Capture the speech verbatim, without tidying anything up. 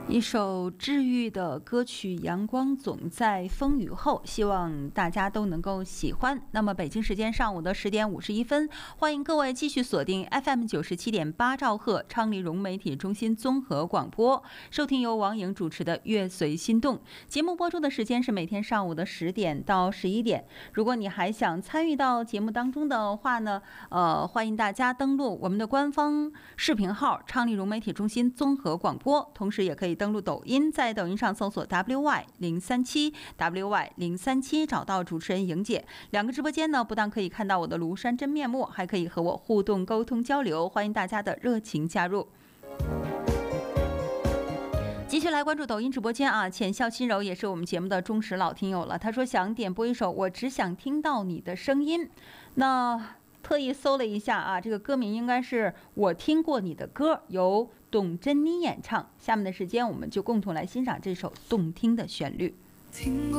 一首治愈的歌曲《阳光总在风雨后》，希望大家都能够喜欢。那么北京时间上午的十点五十一分，欢迎各位继续锁定 F M 九十七点八兆赫昌黎融媒体中心综合广播，收听由王颖主持的《乐随心动》节目。播出的时间是每天上午的十点到十一点。如果你还想参与到节目当中的话呢，呃，欢迎大家登录我们的官方视频号昌黎融媒体中心综合广播，同时也可以登录抖音，在抖音上搜索 W Y 零三七 W Y 零三七，找到主持人莹姐。两个直播间呢，不但可以看到我的庐山真面目，还可以和我互动沟通交流，欢迎大家的热情加入。继续来关注抖音直播间啊，浅笑心柔也是我们节目的忠实老听友了。他说想点播一首《我只想听到你的声音》，那特意搜了一下啊，这个歌名应该是我听过你的歌，由董珍妮演唱。下面的时间我们就共同来欣赏这首动听的旋律。